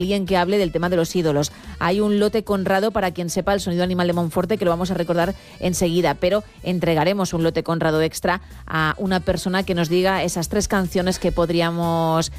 alguien que hable del tema de los ídolos. Hay un lote Conrado para quien sepa el sonido animal de Monforte, que lo vamos a recordar enseguida, pero entregaremos un lote Conrado extra a una persona que nos diga esas 3 canciones que podríamos